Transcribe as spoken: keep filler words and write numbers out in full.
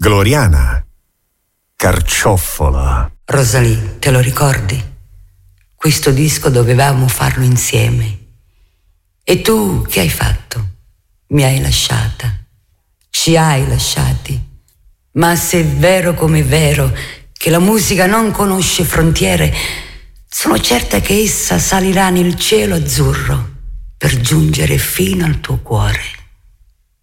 Gloriana, carciofola. Rosalie, te lo ricordi? Questo disco dovevamo farlo insieme. E tu che hai fatto? Mi hai lasciata. Ci hai lasciati. Ma se è vero come è vero che la musica non conosce frontiere, sono certa che essa salirà nel cielo azzurro per giungere fino al tuo cuore.